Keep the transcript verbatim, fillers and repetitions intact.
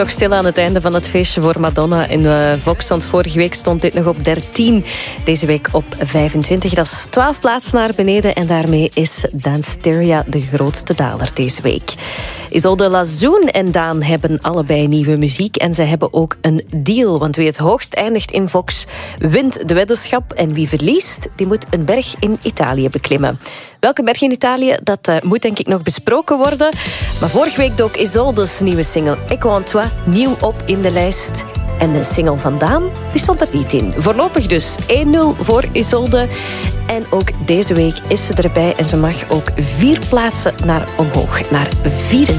toch stil aan het einde van het feestje voor Madonna in uh, Vox. Want vorige week stond dit nog op dertien. Deze week op vijfentwintig. Dat is twaalf plaatsen naar beneden. En daarmee is Danceteria de grootste daler deze week. Isolde Lazoen en Daan hebben allebei nieuwe muziek. En ze hebben ook een deal. Want wie het hoogst eindigt in Vox wint de weddenschap. En wie verliest, die moet een berg in Italië beklimmen. Welke berg in Italië, dat uh, moet denk ik nog besproken worden. Maar vorige week dook Isolde's nieuwe single Echo en Toi nieuw op in de lijst. En de single van Daan, die stond er niet in. Voorlopig dus één nul voor Isolde. En ook deze week is ze erbij. En ze mag ook vier plaatsen naar omhoog, naar vierentwintig.